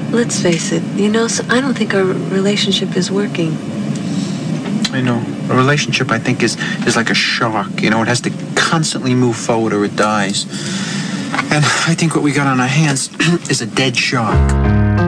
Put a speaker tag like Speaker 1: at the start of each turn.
Speaker 1: let's face it, I don't think our relationship is working.
Speaker 2: I know. A relationship, I think, is like a shark. It has to constantly move forward or it dies. And I think what we got on our hands is a dead shark.